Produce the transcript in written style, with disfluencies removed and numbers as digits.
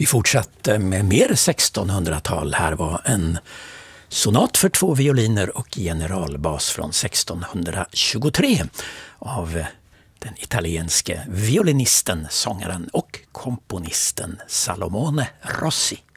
Vi fortsatte med mer 1600-tal. Här var en sonat för 2 violiner och generalbas från 1623 av den italienske violinisten, sångaren och komponisten Salomone Rossi.